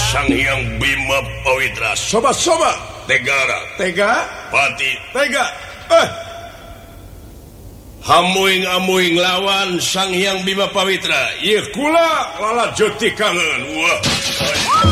Sang Hyang Bima Pawitra sobat-sobat Tegara tega Pati tega hamuing-amuing lawan Sang Hyang Bima Pawitra ieu kula lala jeuti kangen wah